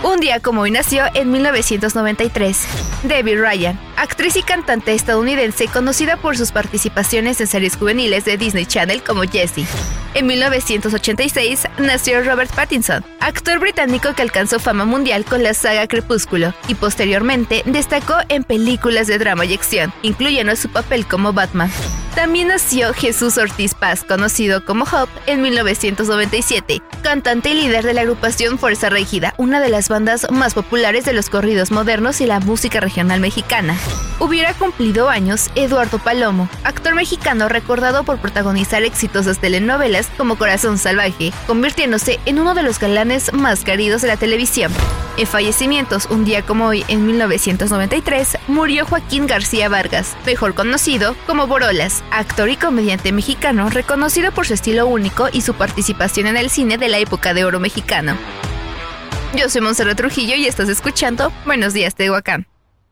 Un día como hoy nació en 1993 Debbie Ryan, actriz y cantante estadounidense conocida por sus participaciones en series juveniles de Disney Channel como Jessie. En 1986 nació Robert Pattinson, actor británico que alcanzó fama mundial con la saga Crepúsculo y posteriormente destacó en películas de drama y acción, incluyendo su papel como Batman. También nació Jesús Ortiz Paz, conocido como Hop, en 1997, cantante y líder de la agrupación Fuerza Régida, una de las bandas más populares de los corridos modernos y la música regional mexicana. Hubiera cumplido años Eduardo Palomo, actor mexicano recordado por protagonizar exitosas telenovelas como Corazón Salvaje, convirtiéndose en uno de los galanes más queridos de la televisión. En fallecimientos, un día como hoy, en 1993, murió Joaquín García Vargas, mejor conocido como Borolas, actor y comediante mexicano reconocido por su estilo único y su participación en el cine de la época de oro mexicano. Yo soy Montserrat Trujillo y estás escuchando Buenos Días, Tehuacán.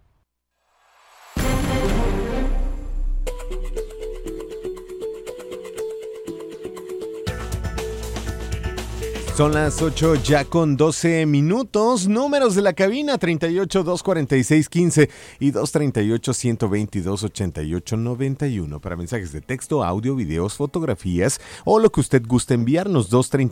Son las 8 ya con 12 minutos. Números de la cabina 38-246-15 y 238-122-88-91 para mensajes de texto, audio, videos, fotografías o lo que usted guste enviarnos.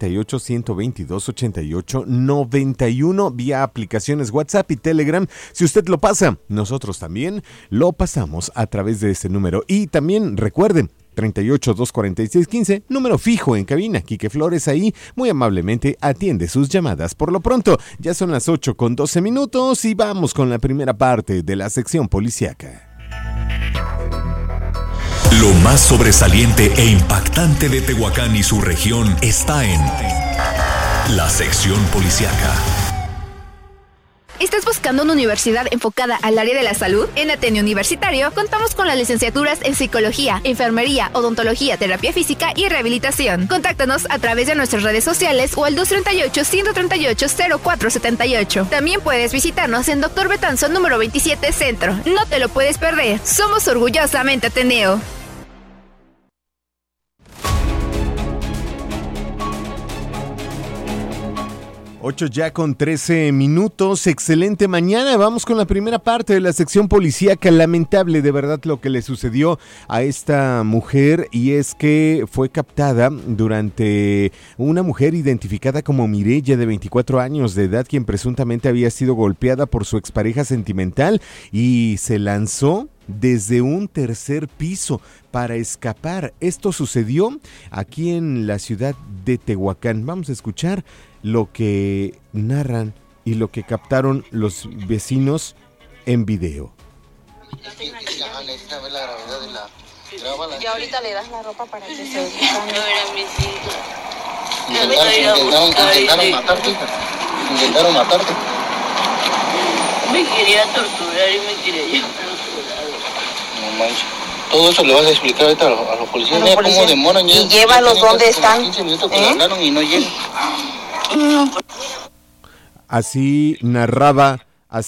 238-122-88-91 vía aplicaciones WhatsApp y Telegram. Si usted lo pasa, nosotros también lo pasamos a través de ese número. Y también recuerden, 38-246-15, número fijo en cabina. Quique Flores ahí muy amablemente atiende sus llamadas. Por lo pronto, ya son las 8 con 12 minutos y vamos con la primera parte de la sección policíaca. Lo más sobresaliente e impactante de Tehuacán y su región está en la sección policíaca. ¿Estás buscando una universidad enfocada al área de la salud? En Ateneo Universitario contamos con las licenciaturas en Psicología, Enfermería, Odontología, Terapia Física y Rehabilitación. Contáctanos a través de nuestras redes sociales o al 238-138-0478. También puedes visitarnos en Dr. Betanzón número 27 Centro. No te lo puedes perder. Somos orgullosamente Ateneo. 8 ya con 13 minutos, excelente mañana. Vamos con la primera parte de la sección policíaca. Lamentable de verdad lo que le sucedió a esta mujer, y es que fue captada durante una mujer identificada como Mireya, de 24 años de edad, quien presuntamente había sido golpeada por su expareja sentimental y se lanzó desde un tercer piso para escapar. Esto sucedió aquí en la ciudad de Tehuacán. Vamos a escuchar lo que narran y lo que captaron los vecinos en video. Y ahorita le das la ropa para que se Intentaron matarte. Me quería torturar y me quería llevar. No manches. Todo eso le vas a explicar ahorita a los policías. Mira cómo demoran. Y llévalos donde están. 15 minutos que le hablaron y no llegan. Así narraba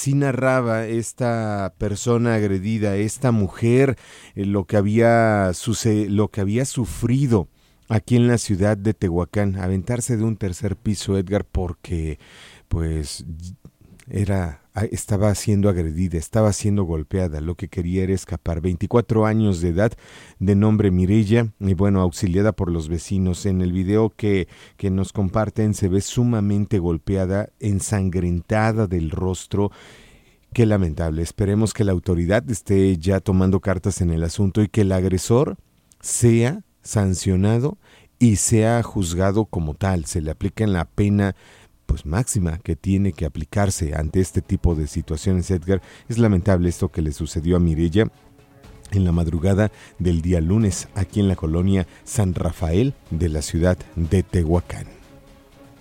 esta persona agredida, esta mujer, lo que había sufrido aquí en la ciudad de Tehuacán. Aventarse de un tercer piso, Edgar, porque pues estaba siendo agredida, estaba siendo golpeada, lo que quería era escapar. 24 años de edad, de nombre Mireya, y bueno, auxiliada por los vecinos. En el video que nos comparten se ve sumamente golpeada, ensangrentada del rostro. Qué lamentable. Esperemos que la autoridad esté ya tomando cartas en el asunto y que el agresor sea sancionado y sea juzgado como tal. Se le aplique la pena pues máxima que tiene que aplicarse ante este tipo de situaciones, Edgar. Es lamentable esto que le sucedió a Mireya en la madrugada del día lunes aquí en la colonia San Rafael de la ciudad de Tehuacán.